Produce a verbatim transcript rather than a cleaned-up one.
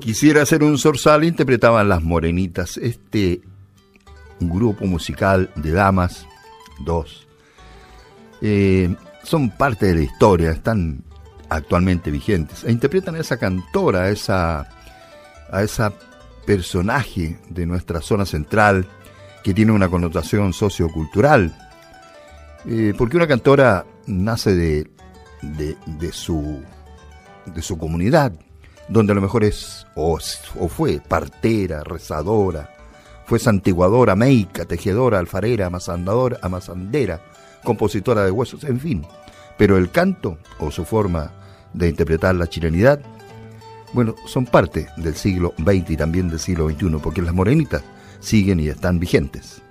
Quisiera ser un zorzal interpretaban Las Morenitas, este grupo musical de damas, dos. Eh, son parte de la historia, están actualmente vigentes, e interpretan a esa cantora, a esa, a esa personaje de nuestra zona central que tiene una connotación sociocultural, eh, porque una cantora nace de, de, de, su, de su comunidad, donde a lo mejor es o, o fue partera, rezadora, fue santiguadora, meica, tejedora, alfarera, amasandadora, amasandera, compositora de huesos, en fin. Pero el canto o su forma de interpretar la chilenidad, bueno, son parte del siglo veinte y también del siglo veintiuno, porque las morenitas siguen y están vigentes.